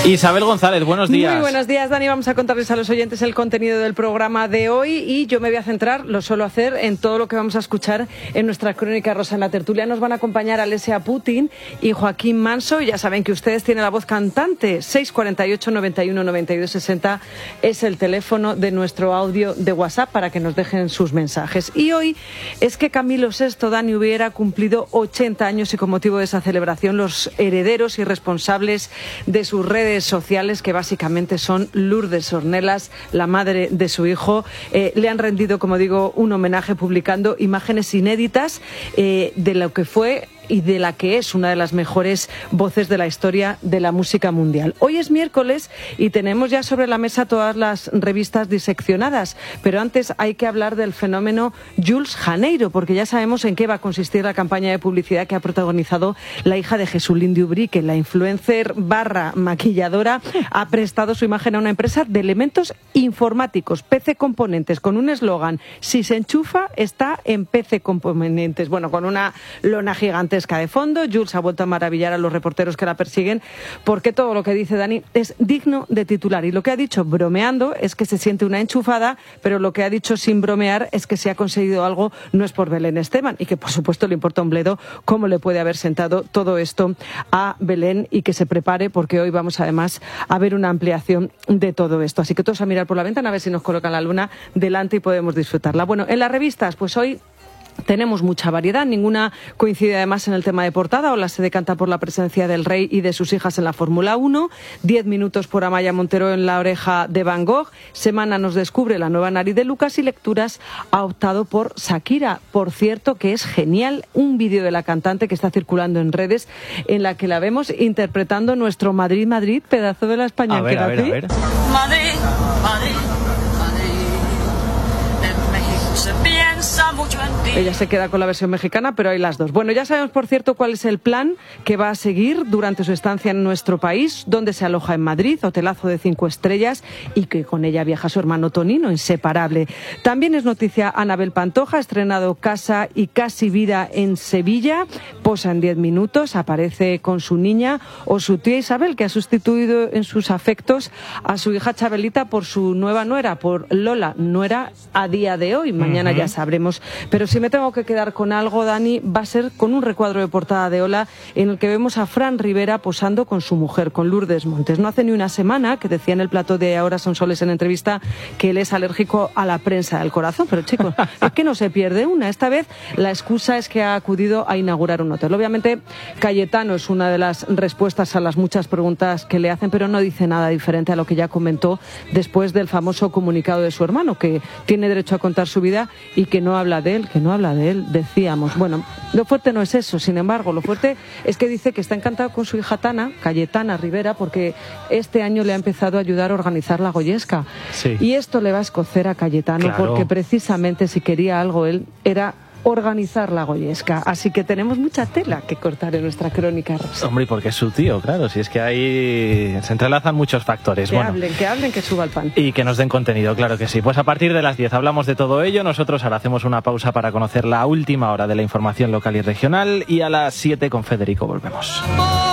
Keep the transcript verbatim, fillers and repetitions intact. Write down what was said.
Isabel González, buenos días. Muy buenos días, Dani. Vamos a contarles a los oyentes el contenido del programa de hoy y yo me voy a centrar, lo suelo hacer, en todo lo que vamos a escuchar en nuestra crónica rosa. En la tertulia nos van a acompañar Alesia Putin y Joaquín Manso. Y ya saben que ustedes tienen la voz cantante. seis cuarenta y ocho, noventa y uno, noventa y dos, sesenta es el teléfono de nuestro audio de WhatsApp para que nos dejen sus mensajes. Y hoy es que Camilo sexto, Dani, hubiera cumplido ochenta años y con motivo de esa celebración los herederos y responsables de sus redes sociales, que básicamente son Lourdes Ornelas, la madre de su hijo, eh, le han rendido, como digo, un homenaje publicando imágenes inéditas eh, de lo que fue y de la que es una de las mejores voces de la historia de la música mundial. Hoy es miércoles y tenemos ya sobre la mesa todas las revistas diseccionadas, pero antes hay que hablar del fenómeno Jules Janeiro, porque ya sabemos en qué va a consistir la campaña de publicidad que ha protagonizado la hija de Jesulín de Ubrique. La influencer barra maquilladora ha prestado su imagen a una empresa de elementos informáticos, P C Componentes, con un eslogan: si se enchufa, está en P C Componentes. Bueno, con una lona gigante de fondo. Jules ha vuelto a maravillar a los reporteros que la persiguen, porque todo lo que dice Dani es digno de titular, y lo que ha dicho bromeando es que se siente una enchufada, pero lo que ha dicho sin bromear es que si ha conseguido algo no es por Belén Esteban, y que por supuesto le importa un bledo cómo le puede haber sentado todo esto a Belén, y que se prepare porque hoy vamos además a ver una ampliación de todo esto. Así que todos a mirar por la ventana a ver si nos colocan la luna delante y podemos disfrutarla. Bueno, en las revistas, pues hoy tenemos mucha variedad, ninguna coincide además en el tema de portada. Hola se decanta por la presencia del rey y de sus hijas en la Fórmula uno, diez minutos por Amaya Montero en La oreja de Van Gogh, Semana nos descubre la nueva nariz de Lucas, y Lecturas ha optado por Shakira. Por cierto, que es genial un vídeo de la cantante que está circulando en redes en la que la vemos interpretando nuestro Madrid, Madrid, pedazo de la España. A ver, a ver, a ver. Madrid, Madrid. Ella se queda con la versión mexicana, pero hay las dos. Bueno, ya sabemos, por cierto, cuál es el plan que va a seguir durante su estancia en nuestro país, donde se aloja en Madrid, hotelazo de cinco estrellas, y que con ella viaja su hermano Tonino, inseparable. También es noticia Anabel Pantoja, ha estrenado Casa y Casi Vida en Sevilla, posa en diez minutos, aparece con su niña, o su tía Isabel, que ha sustituido en sus afectos a su hija Chabelita por su nueva nuera, por Lola, nuera a día de hoy. Mañana uh-huh. ya sabremos. Pero si me tengo que quedar con algo, Dani, va a ser con un recuadro de portada de Hola en el que vemos a Fran Rivera posando con su mujer, con Lourdes Montes. No hace ni una semana que decía en el plató de Ahora son soles en entrevista que él es alérgico a la prensa del corazón, pero chicos, es que no se pierde una. Esta vez la excusa es que ha acudido a inaugurar un hotel. Obviamente Cayetano es una de las respuestas a las muchas preguntas que le hacen, pero no dice nada diferente a lo que ya comentó después del famoso comunicado de su hermano, que tiene derecho a contar su vida y que no habla de él, que no habla de él, decíamos. Bueno, lo fuerte no es eso, sin embargo, lo fuerte es que dice que está encantado con su hija Tana, Cayetana Rivera, porque este año le ha empezado a ayudar a organizar la Goyesca. Sí. Y esto le va a escocer a Cayetano, claro, porque precisamente si quería algo él era organizar la Goyesca. Así que tenemos mucha tela que cortar en nuestra crónica rosa. Hombre, porque es su tío, claro, si es que ahí se entrelazan muchos factores. Que bueno, hablen, que hablen, que suba el pan. Y que nos den contenido, claro que sí. Pues a partir de las diez hablamos de todo ello. Nosotros ahora hacemos una pausa para conocer la última hora de la información local y regional, y a las siete con Federico volvemos.